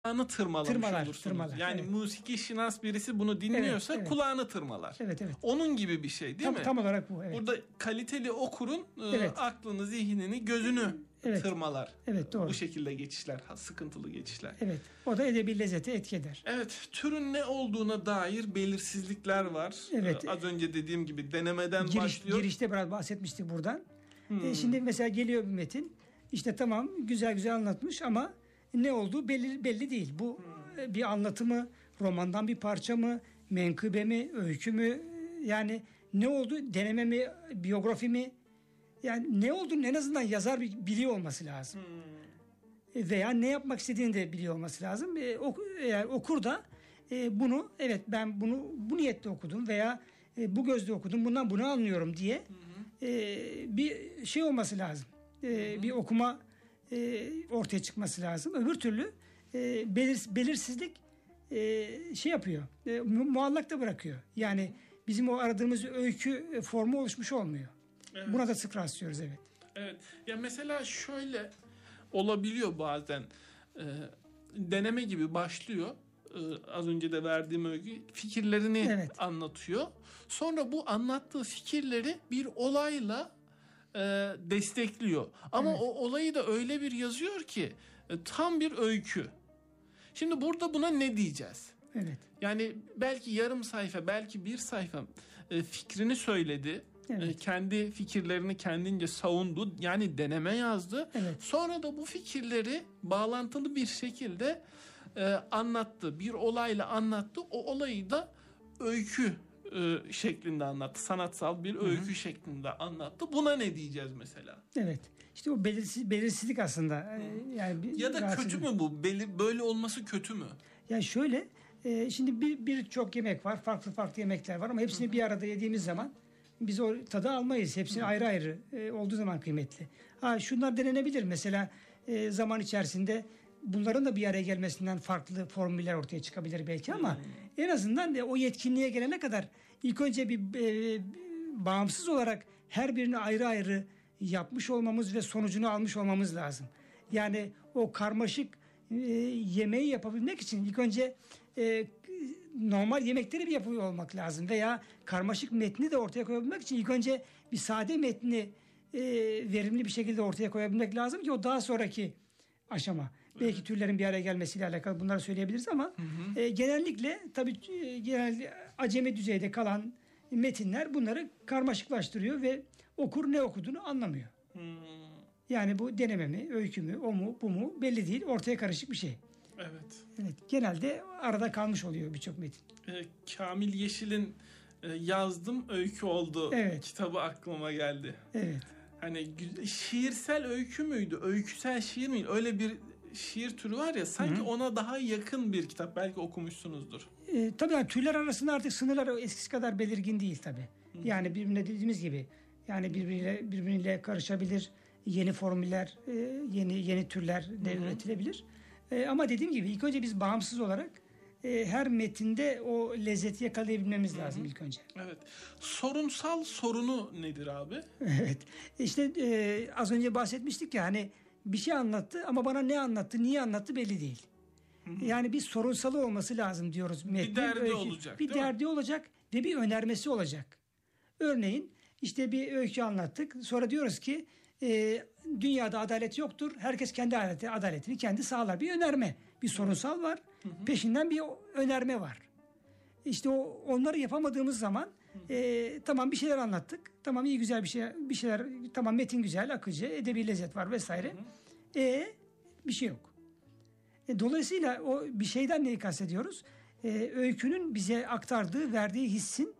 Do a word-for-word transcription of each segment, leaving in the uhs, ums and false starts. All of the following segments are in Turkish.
kulağını tırmalamış tırmalar, olursunuz. Tırmalar, yani evet. musiki şinas birisi bunu dinliyorsa evet, evet. kulağını tırmalar. Evet, evet. Onun gibi bir şey değil tam, mi? Tam olarak bu. Evet. Burada kaliteli okurun evet. aklını, zihnini, gözünü evet. tırmalar. Evet, doğru. Bu şekilde geçişler, sıkıntılı geçişler. Evet. O da edebi lezzeti etki eder. Evet. Türün ne olduğuna dair belirsizlikler var. Evet. Az önce dediğim gibi denemeden Giriş, başlıyor. Girişte biraz bahsetmiştik buradan. Hmm. E şimdi mesela geliyor bir metin. İşte tamam güzel güzel anlatmış ama ne olduğu belli belli değil. Bu hmm. bir anlatı mı, romandan bir parça mı, menkıbe mi, öykü mü? Yani ne oldu? Deneme mi, biyografi mi? Yani ne olduğunu en azından yazar biliyor olması lazım. Hmm. Veya ne yapmak istediğini de biliyor olması lazım. E, oku, eğer okur da e, bunu evet ben bunu bu niyetle okudum veya e, bu gözle okudum. Bundan bunu anlıyorum diye hmm. e, bir şey olması lazım. E, hmm. Bir okuma e, ortaya çıkması lazım. Öbür türlü e, belir, belirsizlik e, şey yapıyor. E, muallakta bırakıyor. Yani bizim o aradığımız öykü formu oluşmuş olmuyor. Evet. Buna da sık rastlıyoruz evet. Evet. Ya mesela şöyle olabiliyor bazen. E, deneme gibi başlıyor. E, az önce de verdiğim öykü fikirlerini evet. anlatıyor. Sonra bu anlattığı fikirleri bir olayla e, destekliyor. Ama evet. o olayı da öyle bir yazıyor ki e, tam bir öykü. Şimdi burada buna ne diyeceğiz? Evet. Yani belki yarım sayfa, belki bir sayfa e, fikrini söyledi. Evet. Kendi fikirlerini kendince savundu. Yani deneme yazdı. Evet. Sonra da bu fikirleri bağlantılı bir şekilde e, anlattı. Bir olayla anlattı. O olayı da öykü e, şeklinde anlattı. Sanatsal bir öykü Hı-hı. şeklinde anlattı. Buna ne diyeceğiz mesela? Evet. İşte o belirsiz, belirsizlik aslında. Hı. Yani bir, ya da kötü mü bu? Belir, böyle olması kötü mü? Yani şöyle e, şimdi bir birçok yemek var. Farklı farklı yemekler var ama hepsini Hı-hı. bir arada yediğimiz zaman biz o tadı almayız. Hepsini Hı. ayrı ayrı e, olduğu zaman kıymetli. Ha şunlar denenebilir. Mesela e, zaman içerisinde bunların da bir araya gelmesinden farklı formüller ortaya çıkabilir belki ama Hı. en azından de o yetkinliğe gelene kadar ilk önce bir e, bağımsız olarak her birini ayrı ayrı yapmış olmamız ve sonucunu almış olmamız lazım. Yani o karmaşık e, yemeği yapabilmek için ilk önce e, normal yemekleri bir yapıyor olmak lazım veya karmaşık metni de ortaya koyabilmek için ilk önce bir sade metni e, verimli bir şekilde ortaya koyabilmek lazım ki o daha sonraki aşama. Evet. Belki türlerin bir araya gelmesiyle alakalı bunları söyleyebiliriz ama hı hı. E, genellikle tabii e, genel acemi düzeyde kalan metinler bunları karmaşıklaştırıyor ve okur ne okuduğunu anlamıyor. Hmm. Yani bu deneme mi, öykü mü, o mu, bu mu belli değil. Ortaya karışık bir şey. Evet. Evet. Genelde arada kalmış oluyor birçok metin. E, Kamil Yeşil'in e, Yazdım Öykü Oldu evet. kitabı aklıma geldi. Evet. Hani şiirsel öykü müydü, öyküsel şiir miydi? Öyle bir şiir türü var ya sanki Hı-hı. ona daha yakın bir kitap. Belki okumuşsunuzdur. E, tabii yani türler arasında artık sınırlar eskisi kadar belirgin değil tabii. Hı-hı. Yani birbirine dediğimiz gibi yani birbiriyle birbiriyle karışabilir. Yeni formüller, e, yeni yeni türler de Hı-hı. üretilebilir. E, ama dediğim gibi ilk önce biz bağımsız olarak e, her metinde o lezzeti yakalayabilmemiz Hı-hı. lazım ilk önce. Evet. Sorunsal sorunu nedir abi? Evet. İşte e, az önce bahsetmiştik ya hani bir şey anlattı ama bana ne anlattı, niye anlattı belli değil. Hı-hı. Yani bir sorunsalı olması lazım diyoruz. Metnin, bir derdi öykü, olacak. Bir derdi mi? olacak ve bir önermesi olacak. Örneğin işte bir öykü anlattık. Sonra diyoruz ki e, dünyada adalet yoktur. Herkes kendi adaleti, adaletini kendi sağlar. Bir önerme, bir sorunsal var. Hı-hı. Peşinden bir önerme var. İşte o onları yapamadığımız zaman e, tamam bir şeyler anlattık. Tamam iyi güzel bir şey bir şeyler tamam metin güzel, akıcı, edebi lezzet var vesaire. Hı hı. E bir şey yok. E, dolayısıyla o bir şeyden neyi kastediyoruz? E, öykünün bize aktardığı, verdiği hissin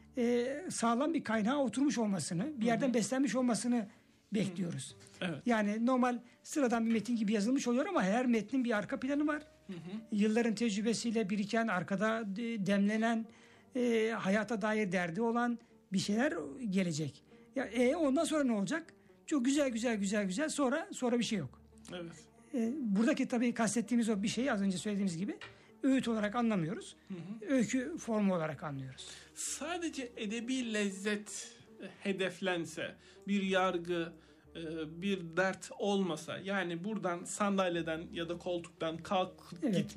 e, sağlam bir kaynağa oturmuş olmasını, bir yerden hı hı. beslenmiş olmasını bekliyoruz. Evet. Yani normal sıradan bir metin gibi yazılmış oluyor ama her metnin bir arka planı var. Hı hı. Yılların tecrübesiyle biriken, arkada demlenen, e, hayata dair derdi olan bir şeyler gelecek. Ya e, ondan sonra ne olacak? Çok güzel güzel güzel güzel sonra sonra bir şey yok. Evet. E, buradaki tabii kastettiğimiz o bir şeyi az önce söylediğimiz gibi öğüt olarak anlamıyoruz. Hı hı. Öykü formu olarak anlıyoruz. Sadece edebi lezzet hedeflense bir yargı bir dert olmasa, yani buradan sandalyeden ya da koltuktan kalk evet. gitme